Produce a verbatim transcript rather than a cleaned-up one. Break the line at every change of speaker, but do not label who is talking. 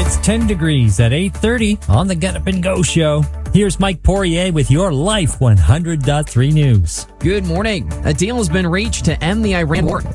It's ten degrees at eight thirty on the Get Up and Go show. Here's Mike Poirier with your Life one hundred point three news.
Good morning. A deal has been reached to end the Iran war.